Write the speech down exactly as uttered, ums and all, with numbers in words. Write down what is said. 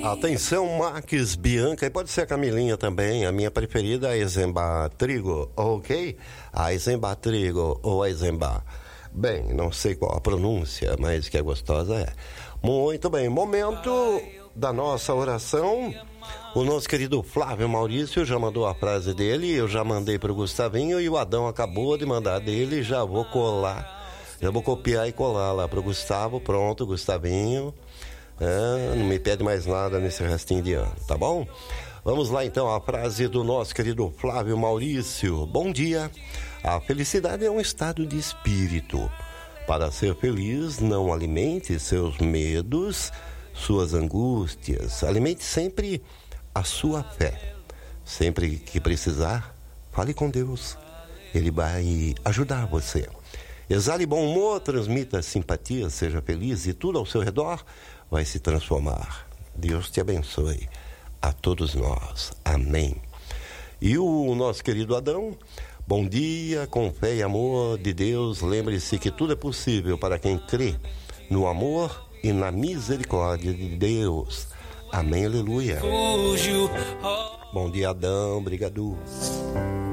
Atenção, Max, Bianca, e pode ser a Camilinha também. A minha preferida é a Eisenbach Trigo, ok? A Eisenbach Trigo ou a Eisenbach. Bem, não sei qual a pronúncia, mas que é gostosa é. Muito bem, momento da nossa oração. O nosso querido Flávio Maurício já mandou a frase dele, eu já mandei para o Gustavinho e o Adão acabou de mandar dele, já vou colar, já vou copiar e colar lá para o Gustavo. Pronto, Gustavinho. É, não me pede mais nada nesse restinho de ano, tá bom? Vamos lá então, a frase do nosso querido Flávio Maurício. Bom dia. A felicidade é um estado de espírito. Para ser feliz, não alimente seus medos, suas angústias. Alimente sempre a sua fé. Sempre que precisar, fale com Deus. Ele vai ajudar você. Exale bom humor, transmita simpatia, seja feliz e tudo ao seu redor vai se transformar. Deus te abençoe a todos nós. Amém. E o nosso querido Adão, bom dia, com fé e amor de Deus, lembre-se que tudo é possível para quem crê no amor e na misericórdia de Deus. Amém, aleluia. Bom dia, Adão, obrigado.